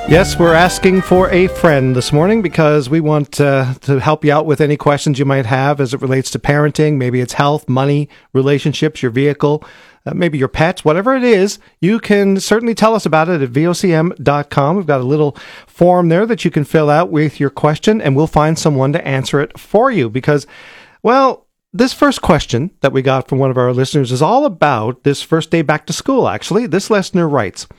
Yes, we're asking for a friend this morning because we want to help you out with any questions you might have as it relates to parenting. Maybe it's health, money, relationships, your vehicle, maybe your pets, whatever it is. You can certainly tell us about it at vocm.com. We've got a little form there that you can fill out with your question, and we'll find someone to answer it for you because, well, this first question that we got from one of our listeners is all about this first day back to school, actually. This listener writes,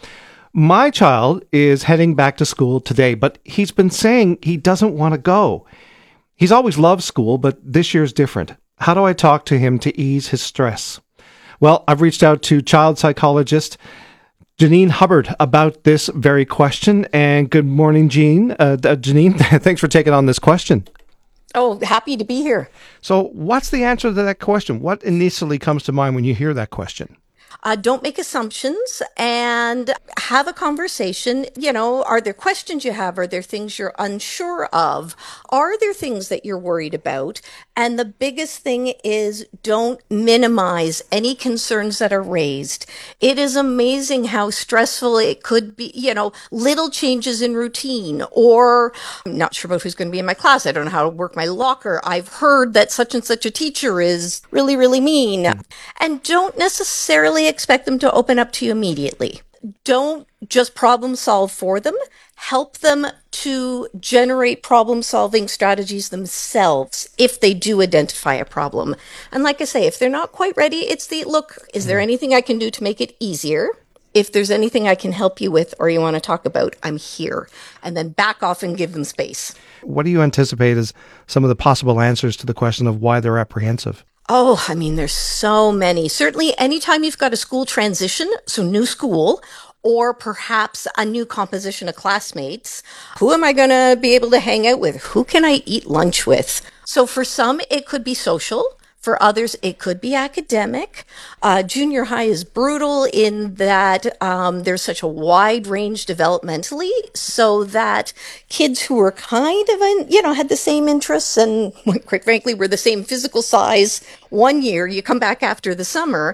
my child is heading back to school today, but he's been saying he doesn't want to go. He's always loved school, but this year's different. How do I talk to him to ease his stress? Well, I've reached out to child psychologist Janine Hubbard about this very question. And good morning, Janine, thanks for taking on this question. Oh, happy to be here. So what's the answer to that question? What initially comes to mind when you hear that question? Don't make assumptions and have a conversation. You know, are there questions you have? Are there things you're unsure of? Are there things that you're worried about? And the biggest thing is don't minimize any concerns that are raised. It is amazing how stressful it could be, you know, little changes in routine, or I'm not sure about who's going to be in my class. I don't know how to work my locker. I've heard that such and such a teacher is really, really mean. And don't necessarily expect them to open up to you immediately. Don't just problem solve for them. Help them to generate problem solving strategies themselves if they do identify a problem. And like I say, if they're not quite ready, it's is there anything I can do to make it easier? If there's anything I can help you with or you want to talk about, I'm here. And then back off and give them space. What do you anticipate as some of the possible answers to the question of why they're apprehensive? Oh, I mean, there's so many. Certainly, anytime you've got a school transition, so new school, or perhaps a new composition of classmates, who am I going to be able to hang out with? Who can I eat lunch with? So for some, it could be social. For others, it could be academic. Junior high is brutal in that there's such a wide range developmentally, so that kids who were kind of, had the same interests and, quite frankly, were the same physical size one year, you come back after the summer,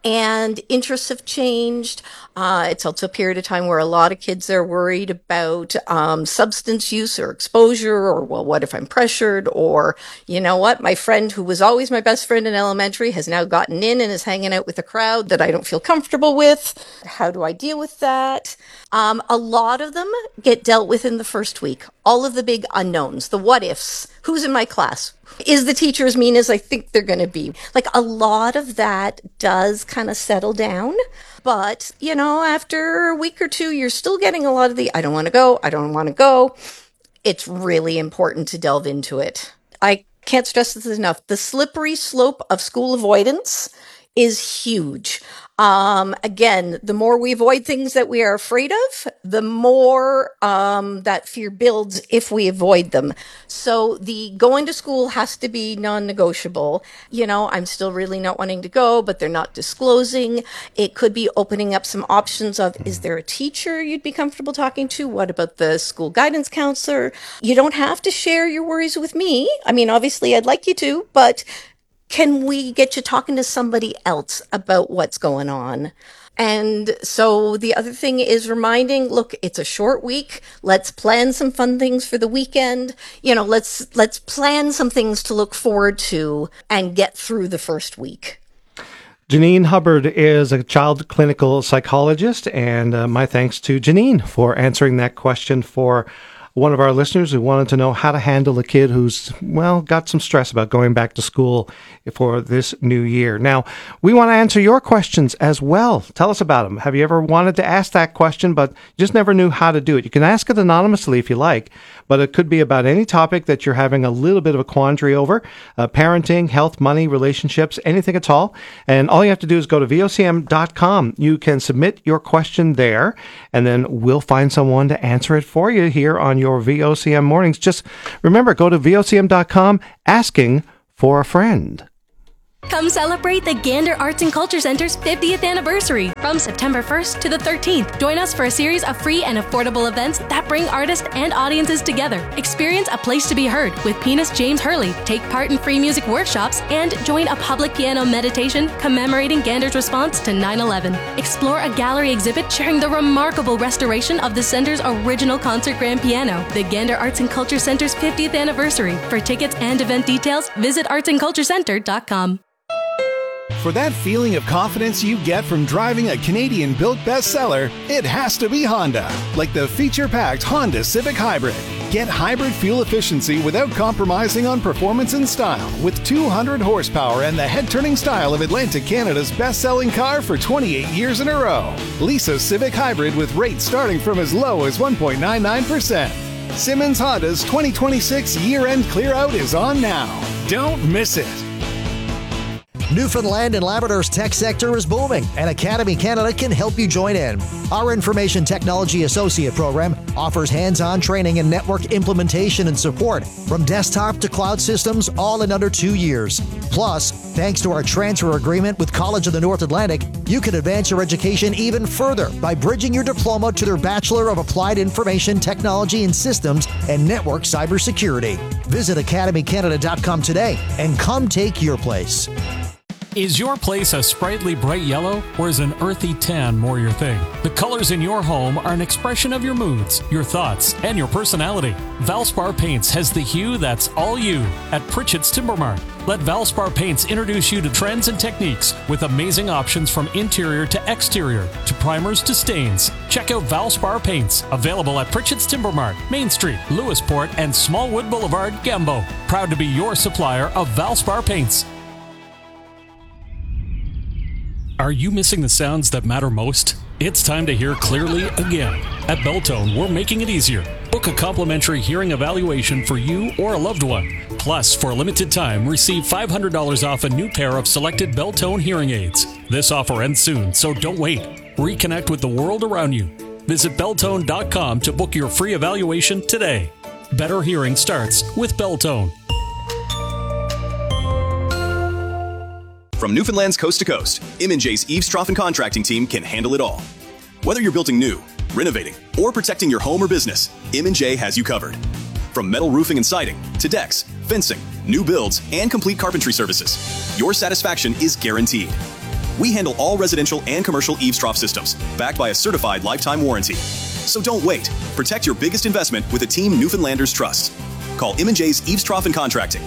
and interests have changed. It's also a period of time where a lot of kids are worried about substance use or exposure, or, well, what if I'm pressured? Or, you know what, my friend who was always my best friend in elementary has now gotten in and is hanging out with a crowd that I don't feel comfortable with. How do I deal with that? A lot of them get dealt with in the first week. All of the big unknowns, the what ifs. Who's in my class? Is the teacher as mean as I think they're going to be? Like, a lot of that does kind of settle down. But, after a week or two, you're still getting a lot of the, I don't want to go, I don't want to go. It's really important to delve into it. I can't stress this enough. The slippery slope of school avoidance is huge. Again, the more we avoid things that we are afraid of, the more that fear builds if we avoid them. So the going to school has to be non-negotiable. I'm still really not wanting to go, but they're not disclosing. It could be opening up some options of, is there a teacher you'd be comfortable talking to? What about the school guidance counselor? You don't have to share your worries with me. I mean, obviously I'd like you to, but can we get you talking to somebody else about what's going on? And so the other thing is reminding, look, it's a short week. Let's plan some fun things for the weekend. Let's plan some things to look forward to and get through the first week. Janine Hubbard is a child clinical psychologist, and my thanks to Janine for answering that question for one of our listeners who wanted to know how to handle a kid who's, got some stress about going back to school for this new year. Now, we want to answer your questions as well. Tell us about them. Have you ever wanted to ask that question, but just never knew how to do it? You can ask it anonymously if you like, but it could be about any topic that you're having a little bit of a quandary over, parenting, health, money, relationships, anything at all. And all you have to do is go to vocm.com. You can submit your question there, and then we'll find someone to answer it for you here on your VOCM mornings. Just remember, go to vocm.com, asking for a friend. Come celebrate the Gander Arts and Culture Center's 50th anniversary from September 1st to the 13th. Join us for a series of free and affordable events that bring artists and audiences together. Experience a place to be heard with pianist James Hurley, take part in free music workshops, and join a public piano meditation commemorating Gander's response to 9/11. Explore a gallery exhibit sharing the remarkable restoration of the center's original concert grand piano. The Gander Arts and Culture Center's 50th anniversary. For tickets and event details, visit artsandculturecenter.com. For that feeling of confidence you get from driving a Canadian-built bestseller, it has to be Honda. Like the feature-packed Honda Civic Hybrid. Get hybrid fuel efficiency without compromising on performance and style with 200 horsepower and the head-turning style of Atlantic Canada's best-selling car for 28 years in a row. Lease a Civic Hybrid with rates starting from as low as 1.99%. Simmons Honda's 2026 year-end clear-out is on now. Don't miss it. Newfoundland and Labrador's tech sector is booming, and Academy Canada can help you join in. Our Information Technology Associate program offers hands-on training in network implementation and support, from desktop to cloud systems, all in under 2 years. Plus, thanks to our transfer agreement with College of the North Atlantic, you can advance your education even further by bridging your diploma to their Bachelor of Applied Information Technology and Systems and Network Cybersecurity. Visit academycanada.com today and come take your place. Is your place a sprightly bright yellow, or is an earthy tan more your thing? The colors in your home are an expression of your moods, your thoughts, and your personality. Valspar Paints has the hue that's all you at Pritchett's Timber Mart. Let Valspar Paints introduce you to trends and techniques with amazing options from interior to exterior, to primers to stains. Check out Valspar Paints, available at Pritchett's Timber Mart, Main Street, Lewisport, and Smallwood Boulevard, Gambo. Proud to be your supplier of Valspar Paints. Are you missing the sounds that matter most? It's time to hear clearly again. At Beltone, we're making it easier. Book a complimentary hearing evaluation for you or a loved one. Plus, for a limited time, receive $500 off a new pair of selected Beltone hearing aids. This offer ends soon, so don't wait. Reconnect with the world around you. Visit Beltone.com to book your free evaluation today. Better hearing starts with Beltone. From Newfoundland's coast to coast, M&J's Eavestrough and Contracting team can handle it all. Whether you're building new, renovating, or protecting your home or business, M&J has you covered. From metal roofing and siding to decks, fencing, new builds, and complete carpentry services, your satisfaction is guaranteed. We handle all residential and commercial Eavestrough systems, backed by a certified lifetime warranty. So don't wait. Protect your biggest investment with a team Newfoundlanders trust. Call M&J's Eavestrough and Contracting,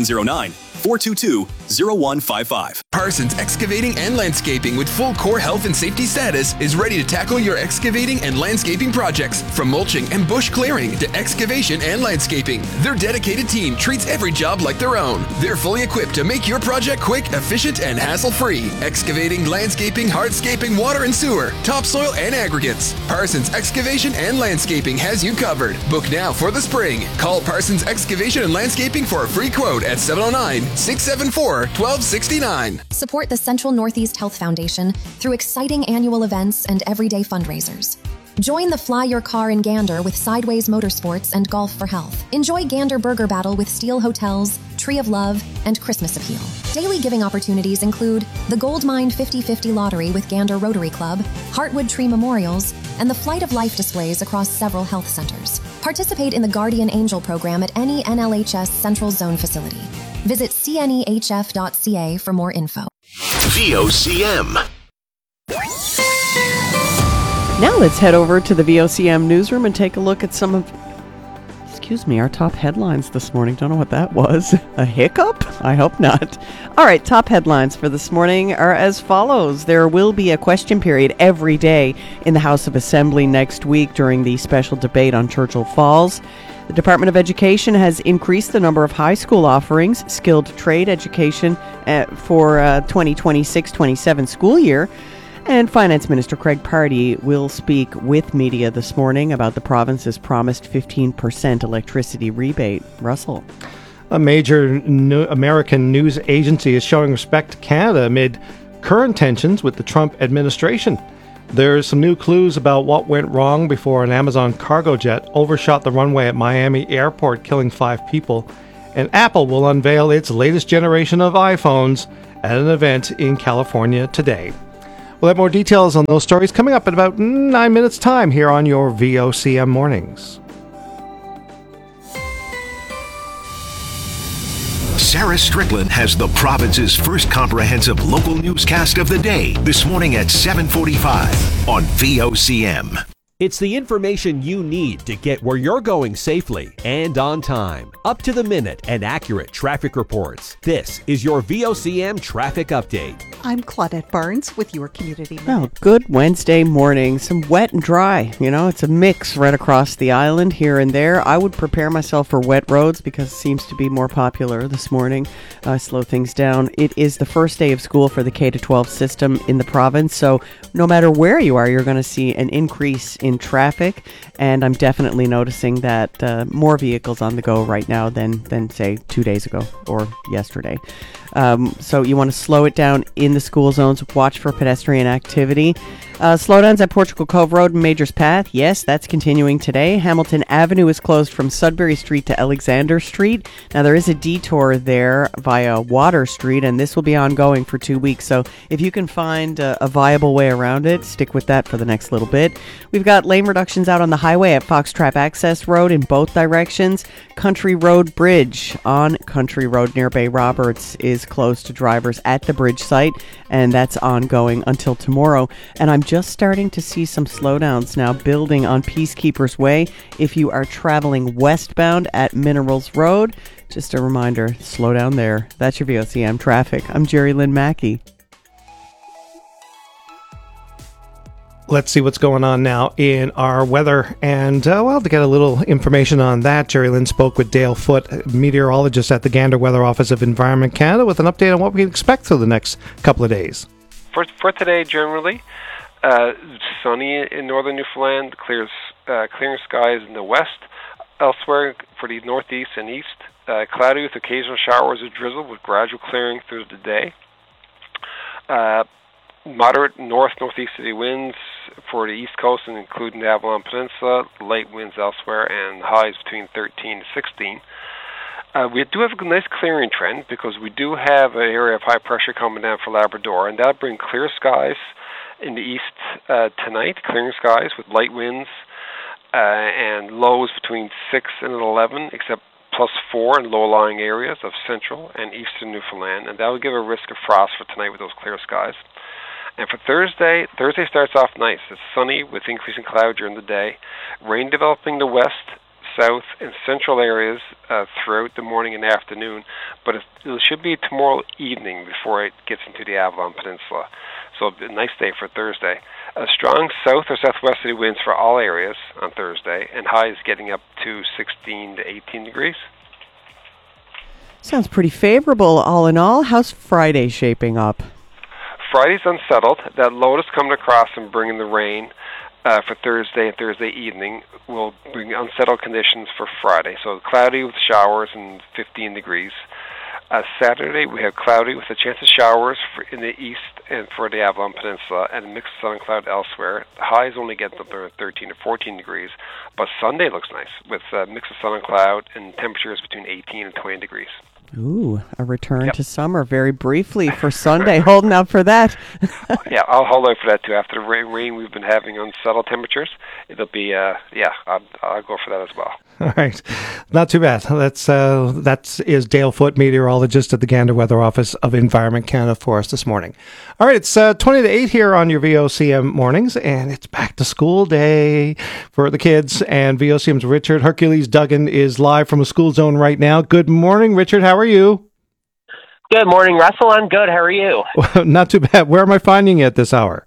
709-422-0155. Parsons Excavating and Landscaping, with full core health and safety status, is ready to tackle your excavating and landscaping projects. From mulching and bush clearing to excavation and landscaping, their dedicated team treats every job like their own. They're fully equipped to make your project quick, efficient, and hassle-free. Excavating, landscaping, hardscaping, water and sewer, topsoil, and aggregates. Parsons Excavation and Landscaping has you covered. Book now for the spring. Call Parsons Excavation and Landscaping for a free quote at 709-674-1269. Support the Central Northeast Health Foundation through exciting annual events and everyday fundraisers. Join the Fly Your Car in Gander with Sideways Motorsports and Golf for Health. Enjoy Gander Burger Battle with Steel Hotels, Tree of Love, and Christmas Appeal. Daily giving opportunities include the Gold Mine 50/50 Lottery with Gander Rotary Club, Heartwood Tree Memorials, and the Flight of Life displays across several health centers. Participate in the Guardian Angel program at any NLHS Central Zone facility. Visit cnehf.ca for more info. VOCM. Now let's head over to the VOCM newsroom and take a look at some of, our top headlines this morning. Don't know what that was. A hiccup? I hope not. All right, top headlines for this morning are as follows. There will be a question period every day in the House of Assembly next week during the special debate on Churchill Falls. The Department of Education has increased the number of high school offerings, skilled trade education for 2026-27 school year. And Finance Minister Craig Pardy will speak with media this morning about the province's promised 15% electricity rebate. Russell. A major American news agency is showing respect to Canada amid current tensions with the Trump administration. There's some new clues about what went wrong before an Amazon cargo jet overshot the runway at Miami Airport, killing 5 people. And Apple will unveil its latest generation of iPhones at an event in California today. We'll have more details on those stories coming up in about 9 minutes' time here on your VOCM Mornings. Sarah Strickland has the province's first comprehensive local newscast of the day this morning at 7:45 on VOCM. It's the information you need to get where you're going safely and on time. Up to the minute and accurate traffic reports. This is your VOCM Traffic Update. I'm Claudette Barnes with your Community Minute. Well, good Wednesday morning. Some wet and dry. It's a mix right across the island here and there. I would prepare myself for wet roads because it seems to be more popular this morning. Slow things down. It is the first day of school for the K-12 system in the province, so no matter where you are, you're going to see an increase in traffic, and I'm definitely noticing that more vehicles on the go right now than say 2 days ago or yesterday. So you want to slow it down in the school zones. Watch for pedestrian activity. Slowdowns at Portugal Cove Road and Majors Path. Yes, that's continuing today. Hamilton Avenue is closed from Sudbury Street to Alexander Street. Now, there is a detour there via Water Street, and this will be ongoing for 2 weeks. So if you can find a viable way around it, stick with that for the next little bit. We've got lane reductions out on the highway at Foxtrap Access Road in both directions. Country Road Bridge on Country Road near Bay Roberts is closed to drivers at the bridge site, and that's ongoing until tomorrow. And I'm just starting to see some slowdowns now building on Peacekeepers Way if you are traveling westbound at Minerals Road. Just a reminder, slow down there. That's your VOCM traffic. I'm Jerry Lynn Mackey. Let's see what's going on now in our weather. And, to get a little information on that, Jerry Lynn spoke with Dale Foote, meteorologist at the Gander Weather Office of Environment Canada, with an update on what we can expect through the next couple of days. For today, generally, sunny in northern Newfoundland, clearing skies in the west. Elsewhere, for the northeast and east, cloudy with occasional showers or drizzle with gradual clearing through the day. Moderate northeasterly winds for the east coast, and including the Avalon Peninsula, light winds elsewhere, and highs between 13 to 16. We do have a nice clearing trend because we do have an area of high pressure coming down for Labrador, and that'll bring clear skies in the east tonight, clearing skies with light winds and lows between 6 and 11, except +4 in low-lying areas of central and eastern Newfoundland, and that will give a risk of frost for tonight with those clear skies. And for Thursday starts off nice. It's sunny with increasing cloud during the day. Rain developing the west, south, and central areas throughout the morning and afternoon, but it should be tomorrow evening before it gets into the Avalon Peninsula. So a nice day for Thursday. Strong south or southwesterly winds for all areas on Thursday, and highs getting up to 16 to 18 degrees. Sounds pretty favorable all in all. How's Friday shaping up? Friday's unsettled. That low that's coming across and bringing the rain for Thursday and Thursday evening will bring unsettled conditions for Friday. So cloudy with showers and 15 degrees. Saturday we have cloudy with a chance of showers in the east and for the Avalon Peninsula, and a mix of sun and cloud elsewhere. The highs only get up to 13 to 14 degrees, but Sunday looks nice with a mix of sun and cloud and temperatures between 18 and 20 degrees. Ooh, a return to summer very briefly for Sunday. Holding out for that. Yeah, I'll hold out for that too. After the rain we've been having on settled temperatures, it'll be, I'll go for that as well. All right. Not too bad. That is Dale Foote, meteorologist at the Gander Weather Office of Environment Canada for us this morning. All right, it's 20 to 8 here on your VOCM mornings, and it's back to school day for the kids. And VOCM's Richard Hercules Duggan is live from a school zone right now. Good morning, Richard. How are you? Good morning, Russell. I'm good. How are you? Not too bad. Where am I finding you at this hour?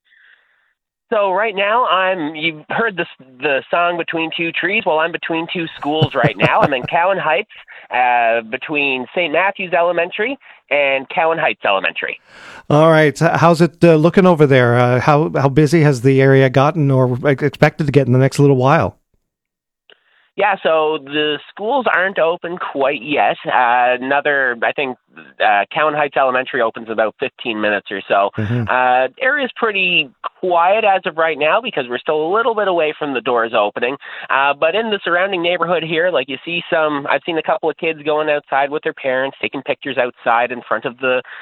So right now, you've heard the song Between Two Trees. Well, I'm between two schools right now. I'm in Cowan Heights, between St. Matthew's Elementary and Cowan Heights Elementary. All right. How's it looking over there? How busy has the area gotten or expected to get in the next little while? Yeah, so the schools aren't open quite yet. I think Cowan Heights Elementary opens in about 15 minutes or so. Mm-hmm. Area's pretty quiet as of right now because we're still a little bit away from the doors opening. But in the surrounding neighborhood here, like you see I've seen a couple of kids going outside with their parents, taking pictures outside in front of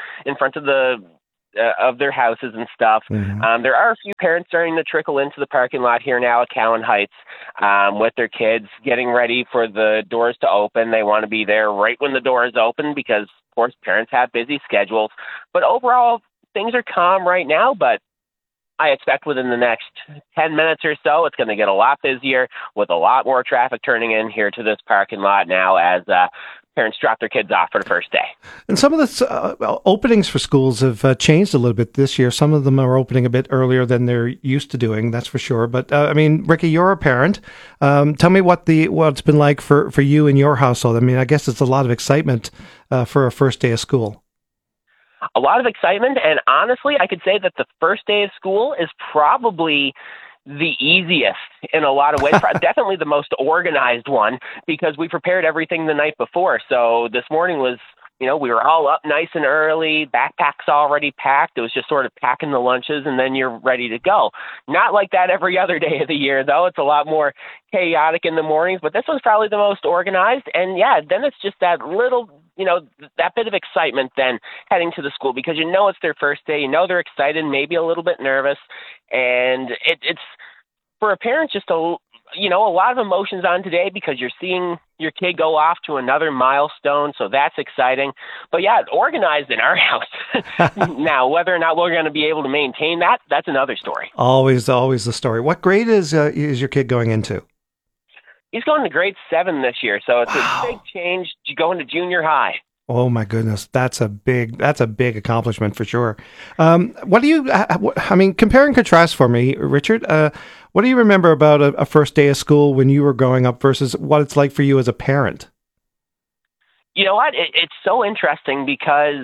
their houses and stuff. Mm-hmm. There are a few parents starting to trickle into the parking lot here now at Cowan Heights with their kids getting ready for the doors to open. They want to be there right when the doors open because, of course, parents have busy schedules. But overall, things are calm right now, but I expect within the next 10 minutes or so, it's going to get a lot busier with a lot more traffic turning in here to this parking lot now as parents drop their kids off for the first day. And some of the openings for schools have changed a little bit this year. Some of them are opening a bit earlier than they're used to doing, that's for sure. But I mean, Ricky, you're a parent. Tell me what it's been like for you and your household. I mean, I guess it's a lot of excitement for a first day of school. A lot of excitement, and honestly, I could say that the first day of school is probably the easiest in a lot of ways. Definitely the most organized one because we prepared everything the night before. So this morning was, we were all up nice and early, backpacks already packed. It was just sort of packing the lunches and then you're ready to go. Not like that every other day of the year, though. It's a lot more chaotic in the mornings, but this was probably the most organized. And yeah, then it's just that little, that bit of excitement then heading to the school because it's their first day. They're excited, maybe a little bit nervous. And it's for a parent just a lot of emotions on today because you're seeing your kid go off to another milestone. So that's exciting. But yeah, organized in our house. Now, whether or not we're going to be able to maintain that, that's another story. Always the story. What grade is your kid going into? He's going to grade 7 this year, so it's a big change to go into junior high. Oh my goodness, that's a big accomplishment for sure. What do you? Compare and contrast for me, Richard. What do you remember about a first day of school when you were growing up versus what it's like for you as a parent? You know what? It's so interesting because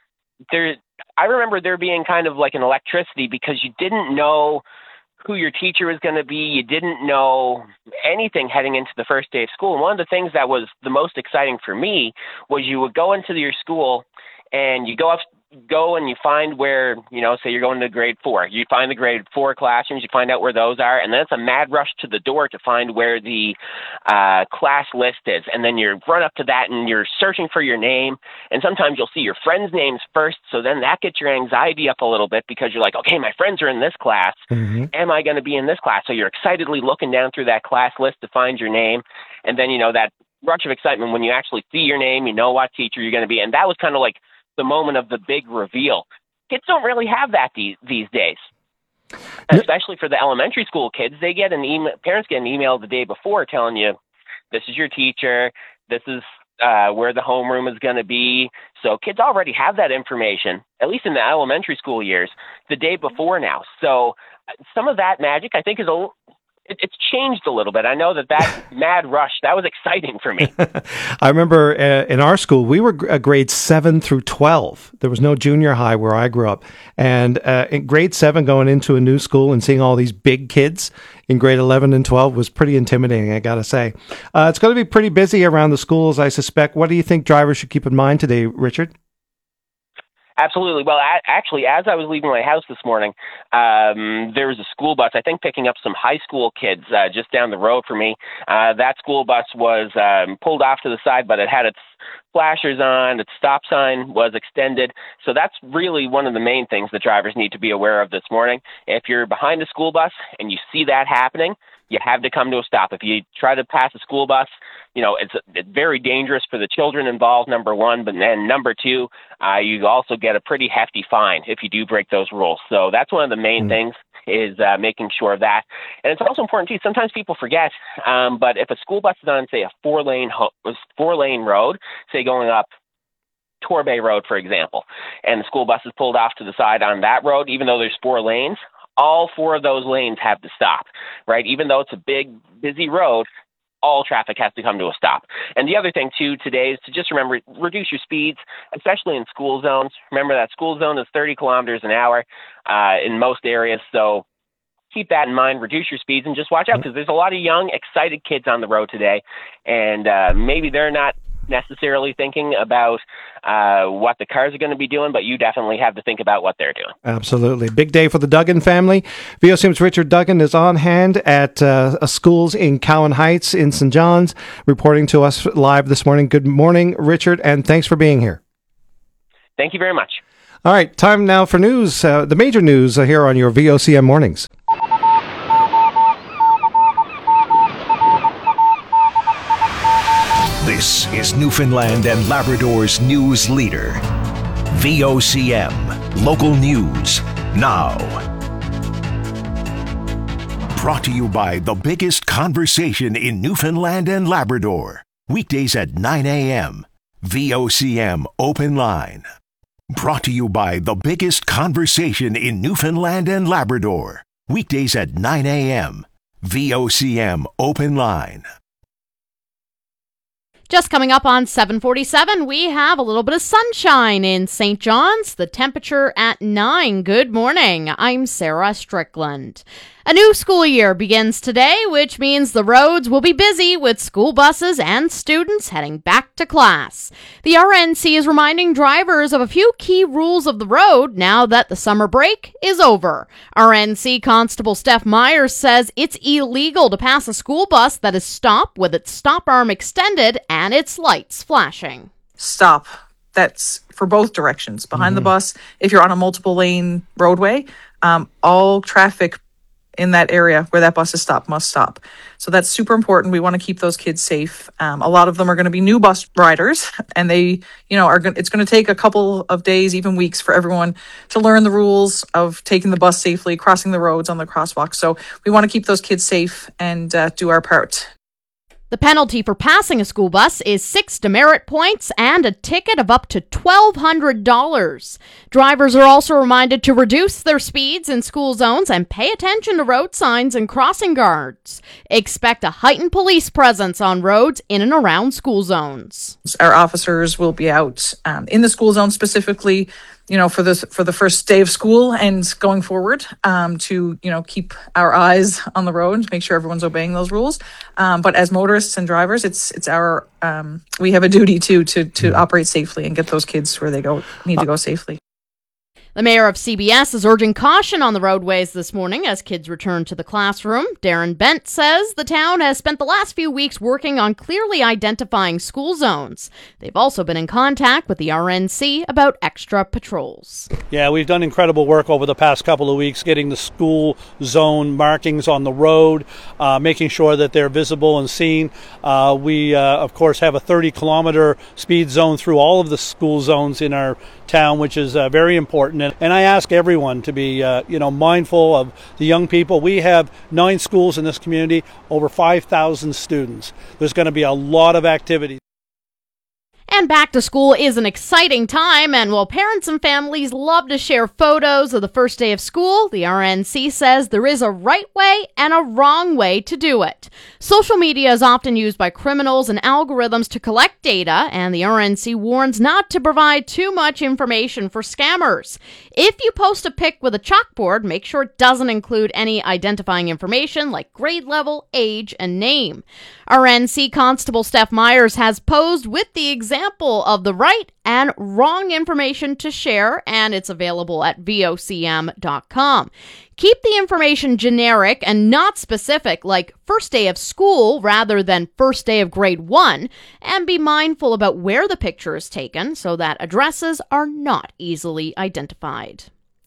I remember there being kind of like an electricity because you didn't know who your teacher was going to be. You didn't know anything heading into the first day of school. And one of the things that was the most exciting for me was you would go into your school and you go and you find where, say you're going to grade 4. You find the grade 4 classrooms, you find out where those are, and then it's a mad rush to the door to find where the class list is. And then you run up to that and you're searching for your name. And sometimes you'll see your friends' names first. So then that gets your anxiety up a little bit because you're like, okay, my friends are in this class. Mm-hmm. Am I going to be in this class? So you're excitedly looking down through that class list to find your name. And then, that rush of excitement when you actually see your name, you know what teacher you're going to be. And that was kind of like the moment of the big reveal. Kids don't really have that these days, especially for the elementary school kids. They get parents get an email the day before telling you, this is your teacher, this is where the homeroom is going to be. So kids already have that information, at least in the elementary school years, the day before now. So some of that magic, I think, it's changed a little bit. I know that mad rush, that was exciting for me. I remember in our school, we were grades 7 through 12. There was no junior high where I grew up. And in grade 7, going into a new school and seeing all these big kids in grade 11 and 12 was pretty intimidating, I got to say. It's going to be pretty busy around the schools, I suspect. What do you think drivers should keep in mind today, Richard? Absolutely. Well, actually, as I was leaving my house this morning, there was a school bus, I think, picking up some high school kids just down the road from me. That school bus was pulled off to the side, but it had its flashers on, its stop sign was extended. So that's really one of the main things that drivers need to be aware of this morning. If you're behind a school bus and you see that happening, you have to come to a stop. If you try to pass a school bus, it's very dangerous for the children involved, number one. But then number two, you also get a pretty hefty fine if you do break those rules. So that's one of the main things is making sure of that. And it's also important, too, sometimes people forget, but if a school bus is on, say, a four-lane road, say going up Torbay Road, for example, and the school bus is pulled off to the side on that road, even though there's 4 lanes, all 4 of those lanes have to stop, right? Even though it's a big, busy road, all traffic has to come to a stop. And the other thing, too, today is to just remember, reduce your speeds, especially in school zones. Remember that school zone is 30 kilometers an hour in most areas. So keep that in mind, reduce your speeds, and just watch out because there's a lot of young, excited kids on the road today. And maybe they're not necessarily thinking about what the cars are going to be doing, but you definitely have to think about what they're doing. Absolutely. Big day for the Duggan family. VOCM's Richard Duggan is on hand at schools in Cowan Heights in St. John's, reporting to us live this morning. Good morning, Richard, and thanks for being here. Thank you very much. All right, time now for news, the major news here on your VOCM Mornings. This is Newfoundland and Labrador's news leader. VOCM, local news, now. Brought to you by the biggest conversation in Newfoundland and Labrador. Weekdays at 9 a.m. VOCM Open Line. Brought to you by the biggest conversation in Newfoundland and Labrador. Weekdays at 9 a.m. VOCM Open Line. Just coming up on 7:47, we have a little bit of sunshine in St. John's. The temperature at 9. Good morning. I'm Sarah Strickland. A new school year begins today, which means the roads will be busy with school buses and students heading back to class. The RNC is reminding drivers of a few key rules of the road now that the summer break is over. RNC Constable Steph Myers says it's illegal to pass a school bus that is stopped with its stop arm extended and its lights flashing. Stop. That's for both directions. Behind the bus, if you're on a multiple lane roadway, all traffic in that area where that bus is stopped must stop. So that's super important. We want to keep those kids safe. A lot of them are going to be new bus riders, and they, it's going to take a couple of days, even weeks, for everyone to learn the rules of taking the bus safely, crossing the roads on the crosswalk. So we want to keep those kids safe and do our part. The penalty for passing a school bus is 6 demerit points and a ticket of up to $1,200. Drivers are also reminded to reduce their speeds in school zones and pay attention to road signs and crossing guards. Expect a heightened police presence on roads in and around school zones. Our officers will be out in the school zone specifically, for the first day of school and going forward, to keep our eyes on the road, make sure everyone's obeying those rules. But as motorists and drivers, it's our we have a duty to operate safely and get those kids where they need to go safely. The mayor of CBS is urging caution on the roadways this morning as kids return to the classroom. Darren Bent says the town has spent the last few weeks working on clearly identifying school zones. They've also been in contact with the RNC about extra patrols. Yeah, we've done incredible work over the past couple of weeks getting the school zone markings on the road, making sure that they're visible and seen. We, of course, have a 30-kilometer speed zone through all of the school zones in our town, which is very important. And I ask everyone to be, mindful of the young people. We have 9 schools in this community, over 5,000 students. There's going to be a lot of activity. And back to school is an exciting time, and while parents and families love to share photos of the first day of school, the RNC says there is a right way and a wrong way to do it. Social media is often used by criminals and algorithms to collect data, and the RNC warns not to provide too much information for scammers. If you post a pic with a chalkboard, make sure it doesn't include any identifying information like grade level, age, and name. RNC Constable Steph Myers has posed with the example of the right and wrong information to share, and it's available at vocm.com. Keep the information generic and not specific, like first day of school rather than first day of grade 1, and be mindful about where the picture is taken so that addresses are not easily identified.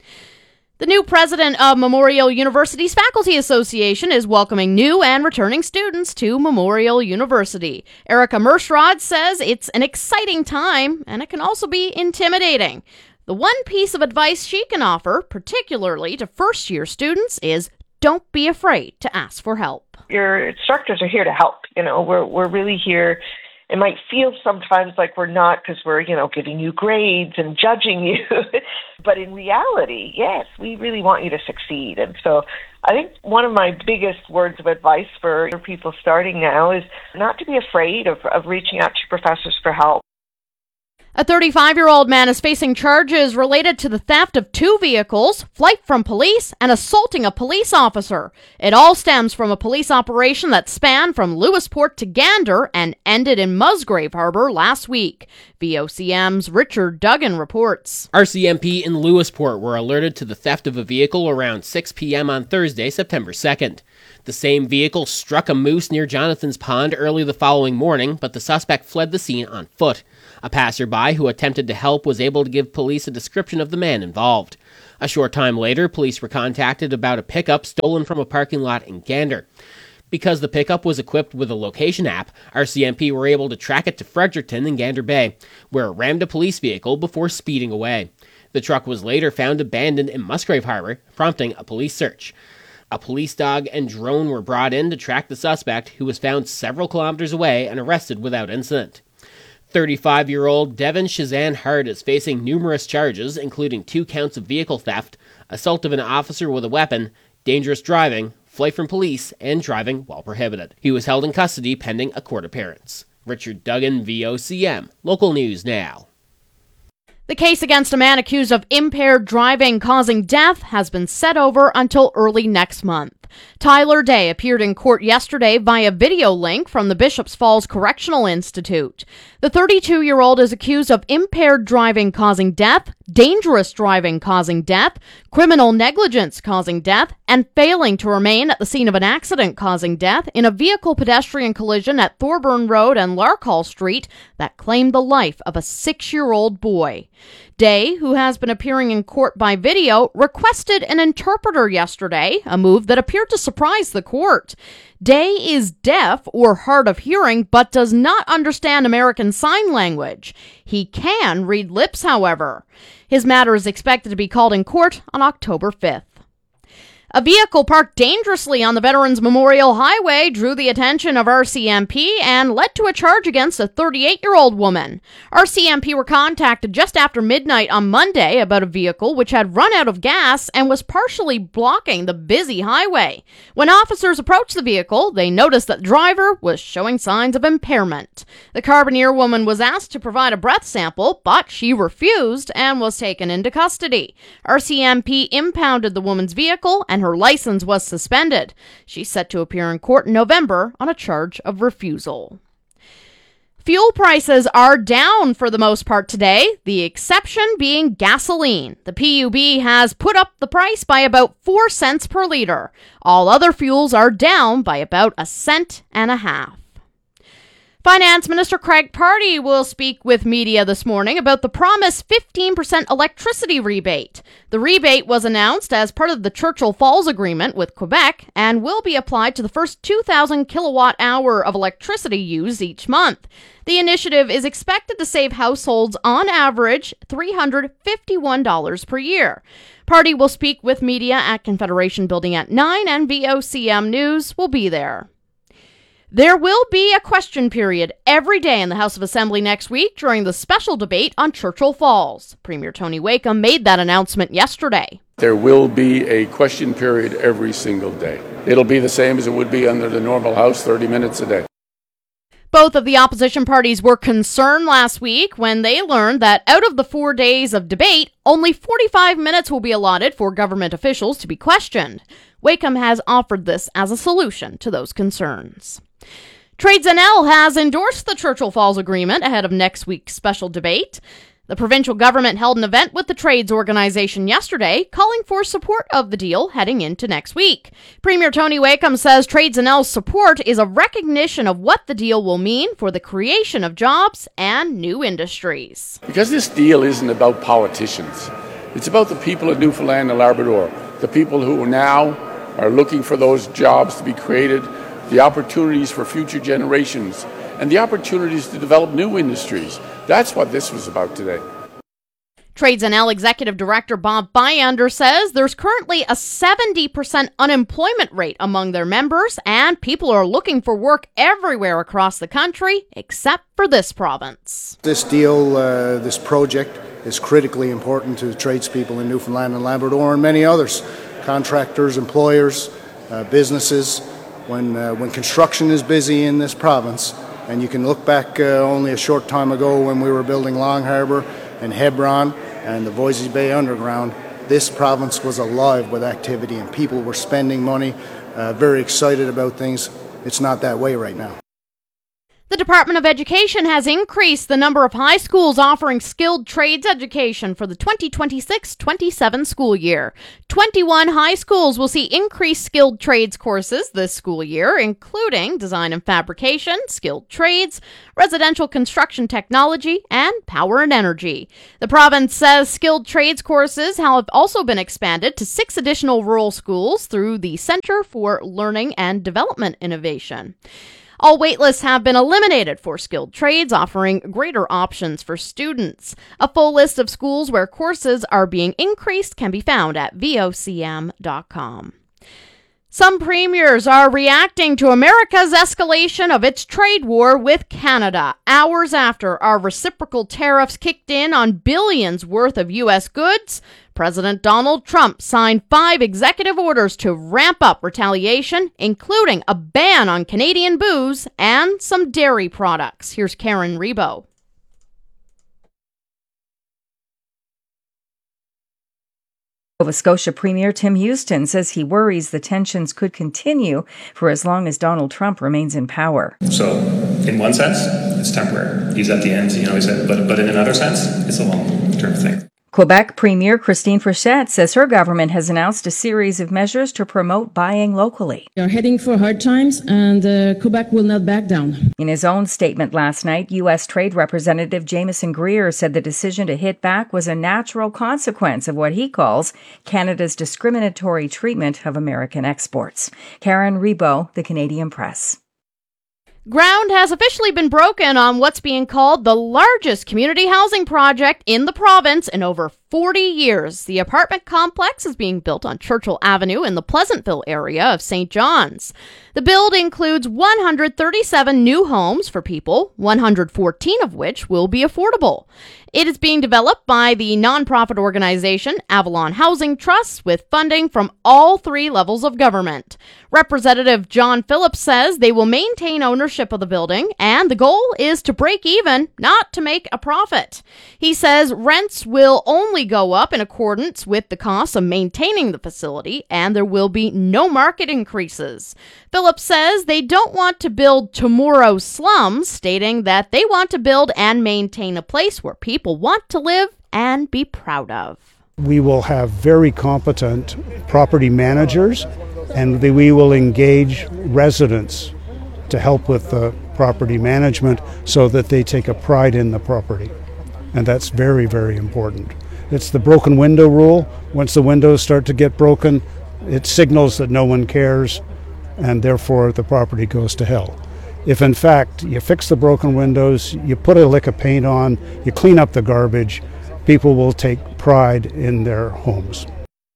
The new president of Memorial University's Faculty Association is welcoming new and returning students to Memorial University. Erica Merschrod says it's an exciting time, and it can also be intimidating. The one piece of advice she can offer, particularly to first-year students, is don't be afraid to ask for help. Your instructors are here to help. We're really here. It might feel sometimes like we're not because we're, giving you grades and judging you. But in reality, yes, we really want you to succeed. And so I think one of my biggest words of advice for people starting now is not to be afraid of reaching out to professors for help. A 35-year-old man is facing charges related to the theft of 2 vehicles, flight from police, and assaulting a police officer. It all stems from a police operation that spanned from Lewisport to Gander and ended in Musgrave Harbour last week. VOCM's Richard Duggan reports. RCMP in Lewisport were alerted to the theft of a vehicle around 6 p.m. on Thursday, September 2nd. The same vehicle struck a moose near Jonathan's Pond early the following morning, but the suspect fled the scene on foot. A passerby who attempted to help was able to give police a description of the man involved. A short time later, police were contacted about a pickup stolen from a parking lot in Gander. Because the pickup was equipped with a location app, RCMP were able to track it to Fredericton and Gander Bay, where it rammed a police vehicle before speeding away. The truck was later found abandoned in Musgrave Harbour, prompting a police search. A police dog and drone were brought in to track the suspect, who was found several kilometers away and arrested without incident. 35-year-old Devin Shazan Hart is facing numerous charges, including 2 counts of vehicle theft, assault of an officer with a weapon, dangerous driving, flight from police, and driving while prohibited. He was held in custody pending a court appearance. Richard Duggan, VOCM. Local News Now. The case against a man accused of impaired driving causing death has been set over until early next month. Tyler Day appeared in court yesterday via video link from the Bishops Falls Correctional Institute. The 32-year-old is accused of impaired driving causing death, dangerous driving causing death, criminal negligence causing death, and failing to remain at the scene of an accident causing death in a vehicle-pedestrian collision at Thorburn Road and Larkhall Street that claimed the life of a 6-year-old boy. Day, who has been appearing in court by video, requested an interpreter yesterday, a move that appeared to surprise the court. Day is deaf or hard of hearing, but does not understand American Sign Language. He can read lips, however. His matter is expected to be called in court on October 5th. A vehicle parked dangerously on the Veterans Memorial Highway drew the attention of RCMP and led to a charge against a 38-year-old woman. RCMP were contacted just after midnight on Monday about a vehicle which had run out of gas and was partially blocking the busy highway. When officers approached the vehicle, they noticed that the driver was showing signs of impairment. The Carboneer woman was asked to provide a breath sample, but she refused and was taken into custody. RCMP impounded the woman's vehicle and her license was suspended. She's set to appear in court in November on a charge of refusal. Fuel prices are down for the most part today, the exception being gasoline. The PUB has put up the price by about 4 cents per liter. All other fuels are down by about 1.5 cents. Finance Minister Craig Pardy will speak with media this morning about the promised 15% electricity rebate. The rebate was announced as part of the Churchill Falls Agreement with Quebec and will be applied to the first 2,000 kilowatt hour of electricity used each month. The initiative is expected to save households on average $351 per year. Pardy will speak with media at Confederation Building at 9 and VOCM News will be there. There will be a question period every day in the House of Assembly next week during the special debate on Churchill Falls. Premier Tony Wakeham made that announcement yesterday. There will be a question period every single day. It'll be the same as it would be under the normal House, 30 minutes a day. Both of the opposition parties were concerned last week when they learned that out of the 4 days of debate, only 45 minutes will be allotted for government officials to be questioned. Wakeham has offered this as a solution to those concerns. Trades NL has endorsed the Churchill Falls Agreement ahead of next week's special debate. The provincial government held an event with the trades organization yesterday, calling for support of the deal heading into next week. Premier Tony Wakeham says Trades NL's support is a recognition of what the deal will mean for the creation of jobs and new industries. Because this deal isn't about politicians. It's about the people of Newfoundland and Labrador, the people who now are looking for those jobs to be created, the opportunities for future generations, and the opportunities to develop new industries. That's what this was about today. Trades NL Executive Director Bob Byander says there's currently a 70% unemployment rate among their members, and people are looking for work everywhere across the country, except for this province. This deal, this project, is critically important to tradespeople in Newfoundland and Labrador and many others, contractors, employers, businesses. When construction is busy in this province, And you can look back only a short time ago when we were building Long Harbour and Hebron and the Voisey's Bay Underground. This province was alive with activity and people were spending money, very excited about things. It's not that way right now. The Department of Education has increased the number of high schools offering skilled trades education for the 2026-27 school year. 21 high schools will see increased skilled trades courses this school year, including design and fabrication, skilled trades, residential construction technology, and power and energy. The province says skilled trades courses have also been expanded to 6 additional rural schools through the Centre for Learning and Development Innovation. All waitlists have been eliminated for skilled trades, offering greater options for students. A full list of schools where courses are being increased can be found at vocm.com. Some premiers are reacting to America's escalation of its trade war with Canada, hours after our reciprocal tariffs kicked in on billions worth of U.S. goods. President Donald Trump signed 5 executive orders to ramp up retaliation, including a ban on Canadian booze and some dairy products. Here's Karen Rebo. Nova Scotia Premier Tim Houston says he worries the tensions could continue for as long as Donald Trump remains in power. So, in one sense, it's temporary. He's at the end, he said, but in another sense, it's a long-term thing. Quebec Premier Christine Frechette says her government has announced a series of measures to promote buying locally. We are heading for hard times, and Quebec will not back down. In his own statement last night, U.S. Trade Representative Jameson Greer said the decision to hit back was a natural consequence of what he calls Canada's discriminatory treatment of American exports. Karen Rebo, The Canadian Press. Ground has officially been broken on what's being called the largest community housing project in the province in over 40 years. The apartment complex is being built on Churchill Avenue in the Pleasantville area of St. John's. The build includes 137 new homes for people, 114 of which will be affordable. It is being developed by the nonprofit organization Avalon Housing Trust with funding from all 3 levels of government. Representative John Phillips says they will maintain ownership of the building and the goal is to break even, not to make a profit. He says rents will only go up in accordance with the cost of maintaining the facility and there will be no market increases. Phillips says they don't want to build tomorrow's slums, stating that they want to build and maintain a place where people want to live and be proud of. We will have very competent property managers and we will engage residents to help with the property management so that they take a pride in the property. And that's very, very important. It's the broken window rule. Once the windows start to get broken, it signals that no one cares and therefore the property goes to hell. If in fact you fix the broken windows, you put a lick of paint on, you clean up the garbage, people will take pride in their homes.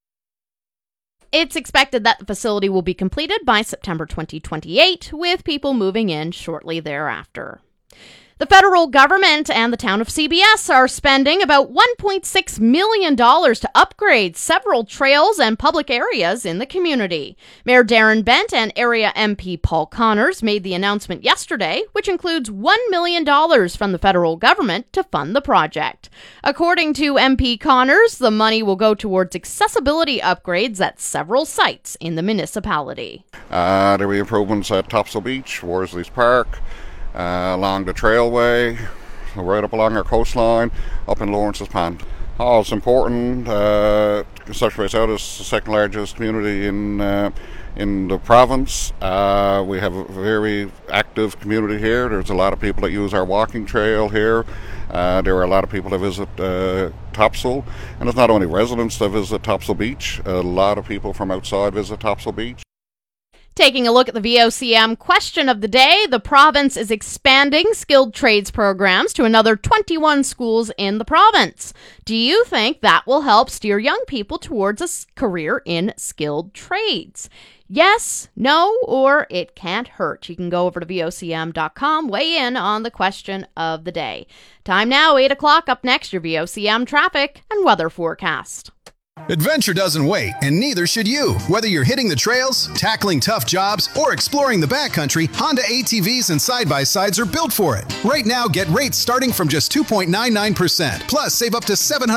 It's expected that the facility will be completed by September 2028, with people moving in shortly thereafter. The federal government and the town of CBS are spending about $1.6 million to upgrade several trails and public areas in the community. Mayor Darren Bent and area MP Paul Connors made the announcement yesterday, which includes $1 million from the federal government to fund the project. According to MP Connors, the money will go towards accessibility upgrades at several sites in the municipality. There will be improvements at Topsail Beach, Worsley's Park, along the trailway, right up along our coastline, up in Lawrence's Pond. Oh, it's important. Central Bay South is the second largest community in the province. We have a very active community here. There's a lot of people that use our walking trail here. There are a lot of people that visit Topsail, and it's not only residents that visit Topsail Beach. A lot of people from outside visit Topsail Beach. Taking a look at the VOCM question of the day, the province is expanding skilled trades programs to another 21 schools in the province. Do you think that will help steer young people towards a career in skilled trades? Yes, no, or it can't hurt. You can go over to VOCM.com, weigh in on the question of the day. Time now, 8 o'clock. Up next, your VOCM traffic and weather forecast. Adventure doesn't wait, and neither should you. Whether you're hitting the trails, tackling tough jobs, or exploring the backcountry, Honda ATVs and side-by-sides are built for it. Right now, get rates starting from just 2.99%. Plus, save up to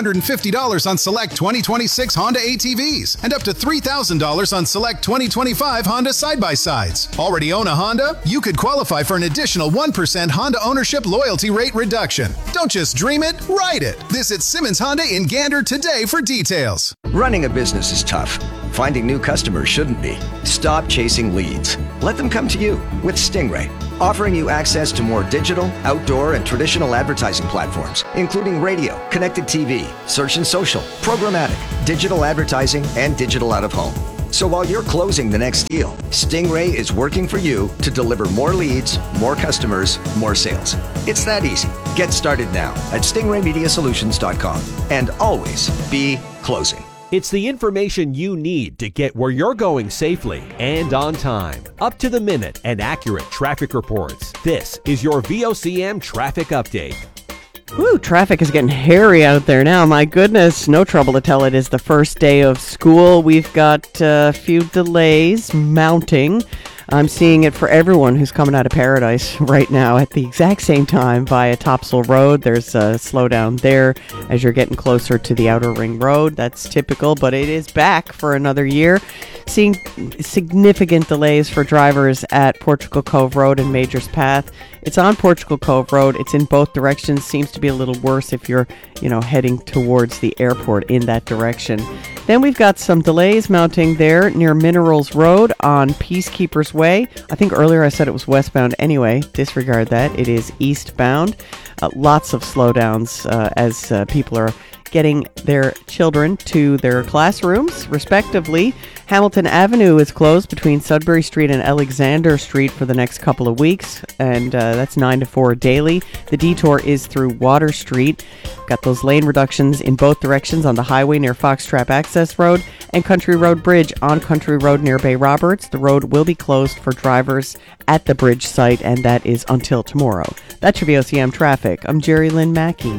$750 on select 2026 Honda ATVs and up to $3,000 on select 2025 Honda side-by-sides. Already own a Honda? You could qualify for an additional 1% Honda ownership loyalty rate reduction. Don't just dream it, ride it. Visit Simmons Honda in Gander today for details. Running a business is tough. Finding new customers shouldn't be. Stop chasing leads. Let them come to you with Stingray, offering you access to more digital, outdoor, and traditional advertising platforms, including radio, connected TV, search and social, programmatic, digital advertising, and digital out-of-home. So while you're closing the next deal, Stingray is working for you to deliver more leads, more customers, more sales. It's that easy. Get started now at stingraymediasolutions.com and always be closing. It's the information you need to get where you're going safely and on time. Up to the minute and accurate traffic reports. This is your VOCM Traffic Update. Ooh, traffic is getting hairy out there now. My goodness, no trouble to tell it is the first day of school. We've got a few delays mounting. I'm seeing it for everyone who's coming out of Paradise right now at the exact same time via Topsail Road. There's a slowdown there as you're getting closer to the Outer Ring Road. That's typical, but it is back for another year. Seeing significant delays for drivers at Portugal Cove Road and Majors Path. It's on Portugal Cove Road. It's in both directions. Seems to be a little worse if you're, heading towards the airport in that direction. Then we've got some delays mounting there near Minerals Road on Peacekeepers Way. I think earlier I said it was westbound. Anyway, disregard that. It is eastbound. Lots of slowdowns as people are getting their children to their classrooms, respectively. Hamilton Avenue is closed between Sudbury Street and Alexander Street for the next couple of weeks, and that's 9 to 4 daily. The detour is through Water Street. Got those lane reductions in both directions on the highway near Foxtrap Access Road and Country Road Bridge on Country Road near Bay Roberts. The road will be closed for drivers at the bridge site, and that is until tomorrow. That's your VOCM Traffic. I'm Jerry Lynn Mackey.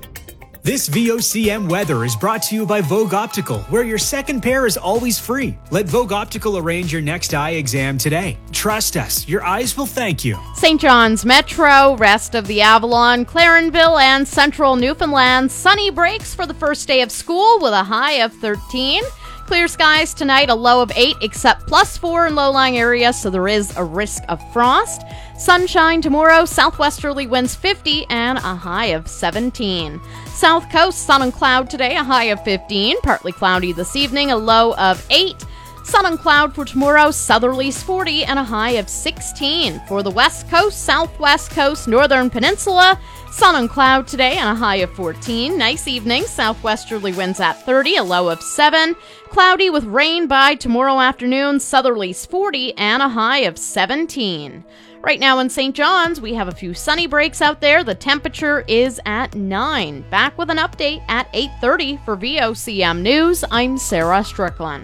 This VOCM weather is brought to you by Vogue Optical, where your second pair is always free. Let Vogue Optical arrange your next eye exam today. Trust us, your eyes will thank you. St. John's Metro, rest of the Avalon, Clarenville, and central Newfoundland. Sunny breaks for the first day of school with a high of 13. Clear skies tonight, a low of 8, except +4 in low-lying areas, so there is a risk of frost. Sunshine tomorrow, southwesterly winds 50 and a high of 17. South Coast, sun and cloud today, a high of 15. Partly cloudy this evening, a low of 8. Sun and cloud for tomorrow, southerlies 40 and a high of 16. For the West Coast, Southwest Coast, Northern Peninsula, sun and cloud today and a high of 14. Nice evening, southwesterly winds at 30, a low of 7. Cloudy with rain by tomorrow afternoon, southerlies 40 and a high of 17. Right now in St. John's, we have a few sunny breaks out there. The temperature is at 9. Back with an update at 8:30 for VOCM News. I'm Sarah Strickland.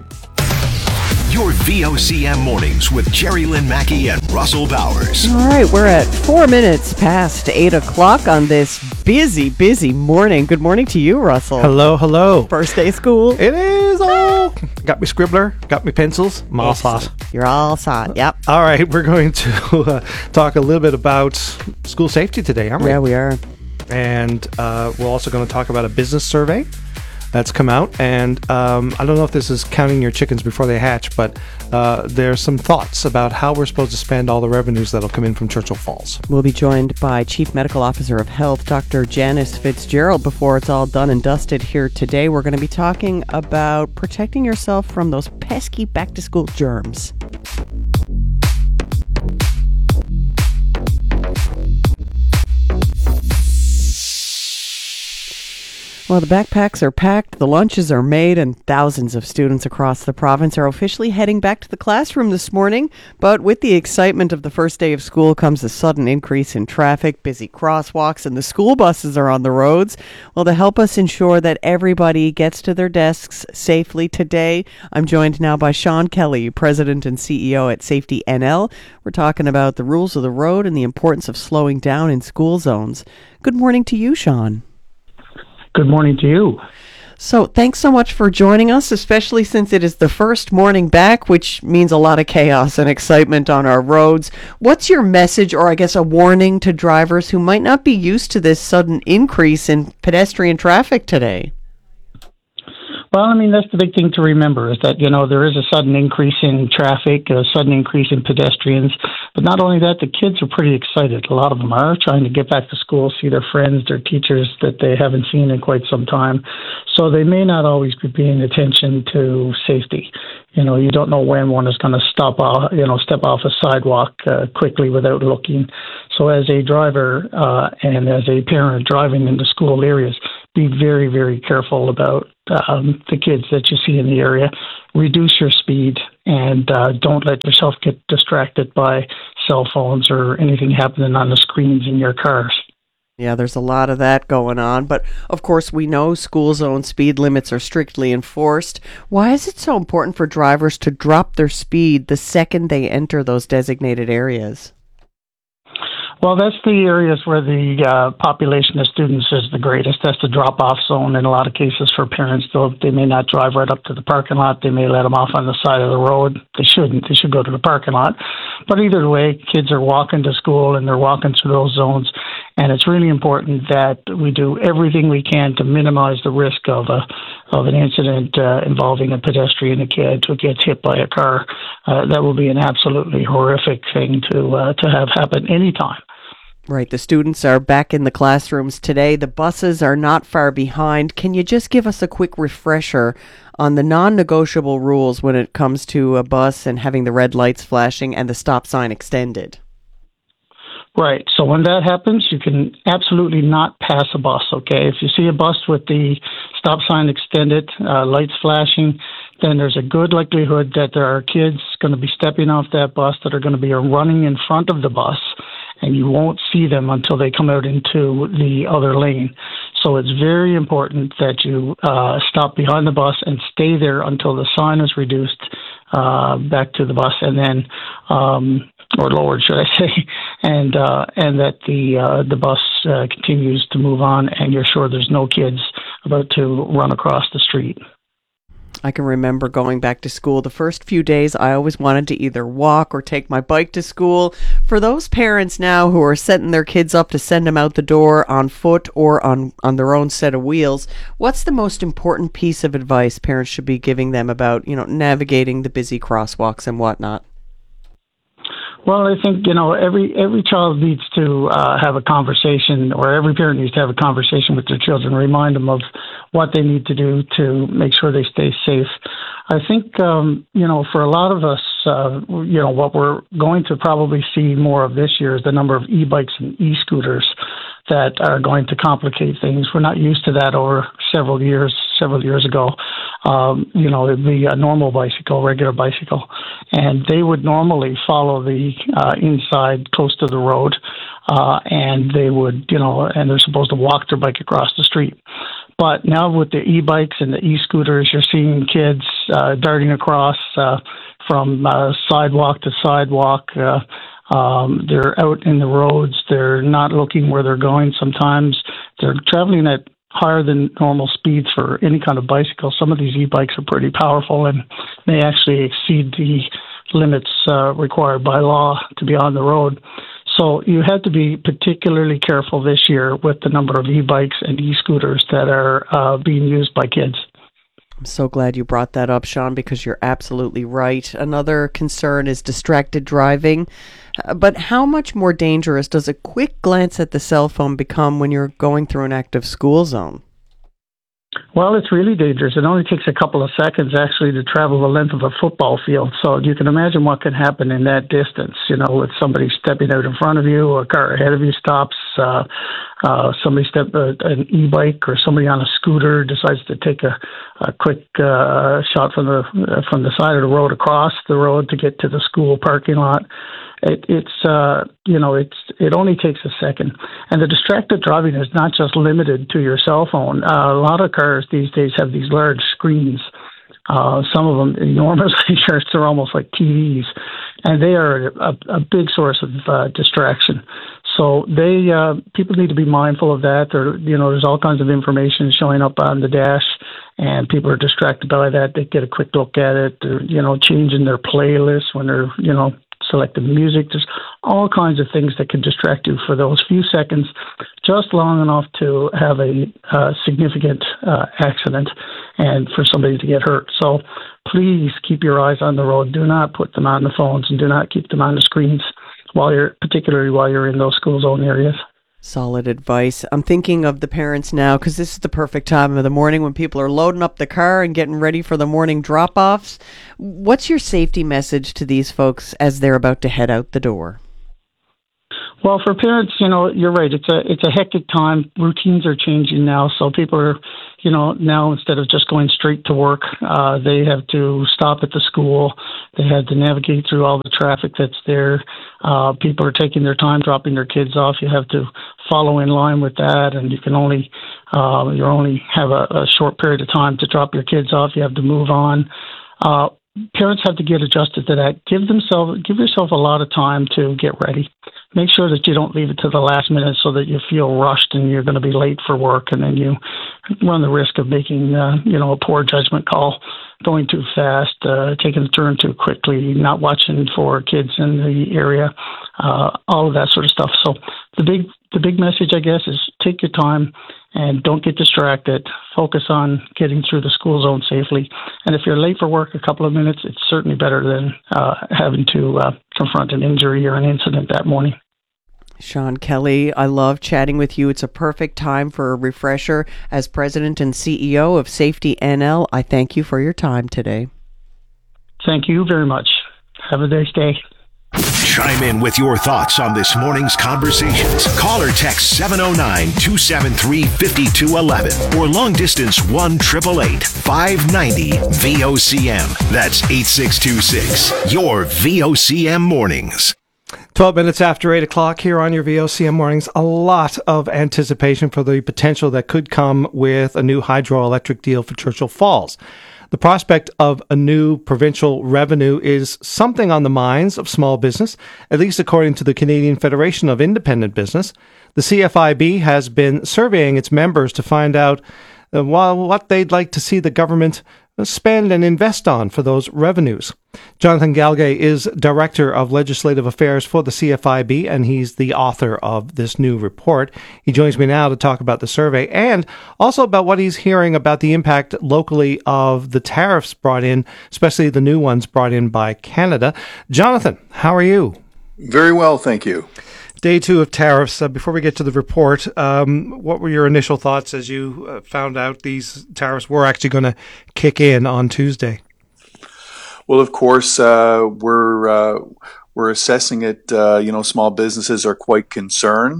Your VOCM mornings with Jerry Lynn Mackey and Russell Bowers. All right, we're at 4 minutes past 8 o'clock on this busy morning. Good morning to you, Russell. Hello. First day of school. It is all. Got me scribbler, got me pencils. I'm all set. You're all set, yep. All right, we're going to talk a little bit about school safety today, aren't we? Yeah, we are. And we're also going to talk about a business survey that's come out, and I don't know if this is counting your chickens before they hatch, but there's some thoughts about how we're supposed to spend all the revenues that'll come in from Churchill Falls. We'll be joined by Chief Medical Officer of Health, Dr. Janice Fitzgerald, before it's all done and dusted here today. We're going to be talking about protecting yourself from those pesky back-to-school germs. Well, the backpacks are packed, the lunches are made, and thousands of students across the province are officially heading back to the classroom this morning. But with the excitement of the first day of school comes a sudden increase in traffic, busy crosswalks, and the school buses are on the roads. Well, to help us ensure that everybody gets to their desks safely today, I'm joined now by Sean Kelly, President and CEO at Safety NL. We're talking about the rules of the road and the importance of slowing down in school zones. Good morning to you, Sean. Good morning to you. So thanks so much for joining us, especially since it is the first morning back, which means a lot of chaos and excitement on our roads. What's your message, or I guess a warning to drivers who might not be used to this sudden increase in pedestrian traffic today? Well, I mean, that's the big thing to remember is that, there is a sudden increase in traffic, a sudden increase in pedestrians. But not only that, the kids are pretty excited. A lot of them are trying to get back to school, see their friends, their teachers that they haven't seen in quite some time. So they may not always be paying attention to safety. You don't know when one is going to step off a sidewalk quickly without looking. So as a driver and as a parent driving into school areas, be very, very careful about the kids that you see in the area. Reduce your speed and don't let yourself get distracted by cell phones or anything happening on the screens in your cars. Yeah, there's a lot of that going on. But, of course, we know school zone speed limits are strictly enforced. Why is it so important for drivers to drop their speed the second they enter those designated areas? Well, that's the areas where the population of students is the greatest. That's the drop-off zone in a lot of cases for parents. Though they may not drive right up to the parking lot. They may let them off on the side of the road. They shouldn't. They should go to the parking lot. But either way, kids are walking to school and they're walking through those zones. And it's really important that we do everything we can to minimize the risk of an incident involving a pedestrian, a kid who gets hit by a car. That will be an absolutely horrific thing to have happen anytime. Right. The students are back in the classrooms today. The buses are not far behind. Can you just give us a quick refresher on the non-negotiable rules when it comes to a bus and having the red lights flashing and the stop sign extended? Right. So when that happens, you can absolutely not pass a bus, okay? If you see a bus with the stop sign extended, lights flashing, then there's a good likelihood that there are kids going to be stepping off that bus that are going to be running in front of the bus, and you won't see them until they come out into the other lane. So it's very important that you stop behind the bus and stay there until the sign is reduced back to the bus, and then or lowered, should I say, and that the bus continues to move on, and you're sure there's no kids about to run across the street. I can remember going back to school. The first few days, I always wanted to either walk or take my bike to school. For those parents now who are setting their kids up to send them out the door on foot or on their own set of wheels, what's the most important piece of advice parents should be giving them about, navigating the busy crosswalks and whatnot? Well, I think, every child needs to have a conversation, or every parent needs to have a conversation with their children, remind them of what they need to do to make sure they stay safe. I think, for a lot of us, what we're going to probably see more of this year is the number of e-bikes and e-scooters that are going to complicate things. We're not used to that over several years ago. It'd be a normal bicycle, regular bicycle, and they would normally follow the inside close to the road, and they would, and they're supposed to walk their bike across the street. But now with the e-bikes and the e-scooters, you're seeing kids darting across from sidewalk to sidewalk. They're out in the roads. They're not looking where they're going. Sometimes they're traveling at higher than normal speeds for any kind of bicycle. Some of these e-bikes are pretty powerful and may actually exceed the limits required by law to be on the road. So you have to be particularly careful this year with the number of e-bikes and e-scooters that are being used by kids. I'm so glad you brought that up, Sean, because you're absolutely right. Another concern is distracted driving. But how much more dangerous does a quick glance at the cell phone become when you're going through an active school zone? Well, it's really dangerous. It only takes a couple of seconds, actually, to travel the length of a football field. So you can imagine what can happen in that distance, with somebody stepping out in front of you, a car ahead of you stops, somebody an e-bike or somebody on a scooter decides to take a quick shot from the side of the road across the road to get to the school parking lot. It only takes a second. And the distracted driving is not just limited to your cell phone. A lot of cars these days have these large screens. Some of them enormously large. They're almost like TVs. And they are a big source of distraction. So people need to be mindful of that. There's all kinds of information showing up on the dash, and people are distracted by that. They get a quick look at it. They're, changing their playlist when they're, selecting music. There's all kinds of things that can distract you for those few seconds, just long enough to have a significant accident and for somebody to get hurt. So please keep your eyes on the road. Do not put them on the phones and do not keep them on the screens particularly while you're in those school zone areas. Solid advice. I'm thinking of the parents now because this is the perfect time of the morning when people are loading up the car and getting ready for the morning drop-offs. What's your safety message to these folks as they're about to head out the door? Well, for parents, you're right. It's a hectic time. Routines are changing now, so people are, now instead of just going straight to work, they have to stop at the school. They have to navigate through all the traffic that's there. People are taking their time dropping their kids off. You have to follow in line with that, and you can only have a short period of time to drop your kids off. You have to move on. Parents have to get adjusted to that. Give yourself a lot of time to get ready. Make sure that you don't leave it to the last minute so that you feel rushed and you're going to be late for work, and then you run the risk of making a poor judgment call, going too fast, taking a turn too quickly, not watching for kids in the area, all of that sort of stuff. So the big message, I guess, is take your time and don't get distracted. Focus on getting through the school zone safely. And if you're late for work a couple of minutes, it's certainly better than having to confront an injury or an incident that morning. Sean Kelly, I love chatting with you. It's a perfect time for a refresher. As President and CEO of Safety NL, I thank you for your time today. Thank you very much. Have a nice day. Chime in with your thoughts on this morning's conversations. Call or text 709-273-5211 or long distance 1-888-590-VOCM. That's 8626. Your VOCM mornings. 12 minutes after 8 o'clock here on your VOCM mornings. A lot of anticipation for the potential that could come with a new hydroelectric deal for Churchill Falls. The prospect of a new provincial revenue is something on the minds of small business, at least according to the Canadian Federation of Independent Business. The CFIB has been surveying its members to find out what they'd like to see the government spend and invest on for those revenues. Jonathan Galgay is Director of Legislative Affairs for the CFIB, and he's the author of this new report. He joins me now to talk about the survey and also about what he's hearing about the impact locally of the tariffs brought in, especially the new ones brought in by Canada. Jonathan, how are you? Very well, thank you. Day 2 of tariffs. Before we get to the report, what were your initial thoughts as you found out these tariffs were actually going to kick in on Tuesday? Well, of course, we're assessing it. Small businesses are quite concerned.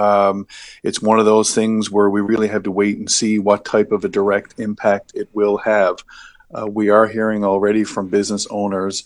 It's one of those things where we really have to wait and see what type of a direct impact it will have. We are hearing already from business owners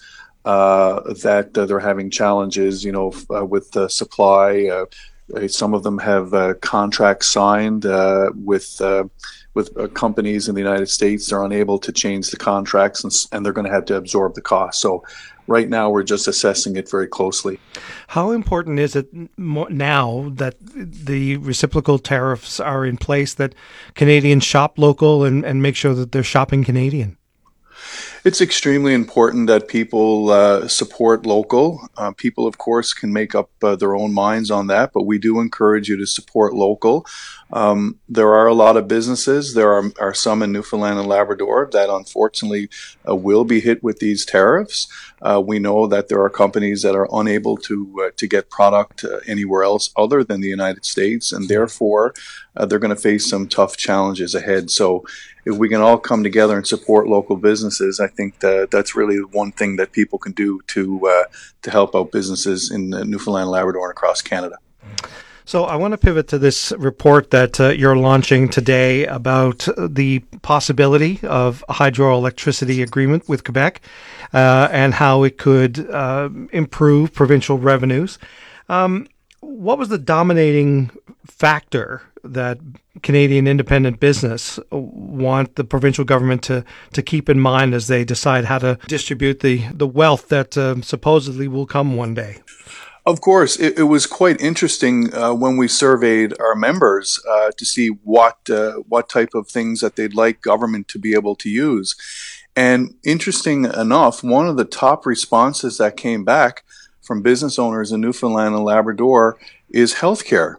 that they're having challenges, with the supply. Some of them have contracts signed with companies in the United States. They're unable to change the contracts, and they're going to have to absorb the cost. So right now, we're just assessing it very closely. How important is it now that the reciprocal tariffs are in place that Canadians shop local and make sure that they're shopping Canadian? It's extremely important that people support local. People, of course, can make up their own minds on that, but we do encourage you to support local. There are a lot of businesses. There are some in Newfoundland and Labrador that unfortunately will be hit with these tariffs. We know that there are companies that are unable to get product anywhere else other than the United States, and therefore they're going to face some tough challenges ahead. So if we can all come together and support local businesses, I think that's really one thing that people can do to help out businesses in Newfoundland and Labrador and across Canada. So I want to pivot to this report that you're launching today about the possibility of a hydroelectricity agreement with Quebec and how it could improve provincial revenues. What was the dominating factor that Canadian independent business want the provincial government to keep in mind as they decide how to distribute the wealth that supposedly will come one day? Of course, it was quite interesting when we surveyed our members to see what type of things that they'd like government to be able to use. And interesting enough, one of the top responses that came back from business owners in Newfoundland and Labrador is healthcare.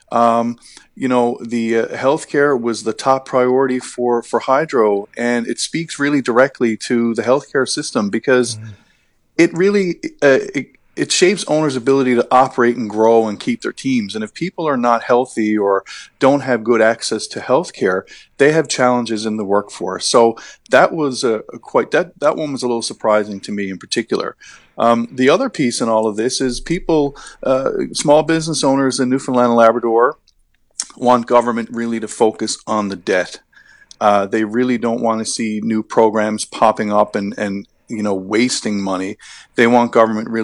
The healthcare was the top priority for Hydro, and it speaks really directly to the healthcare system because it really it shapes owners' ability to operate and grow and keep their teams. And if people are not healthy or don't have good access to healthcare, they have challenges in the workforce. So that was that one was a little surprising to me in particular. The other piece in all of this is people, small business owners in Newfoundland and Labrador, want government really to focus on the debt. They really don't want to see new programs popping up and wasting money. They want government really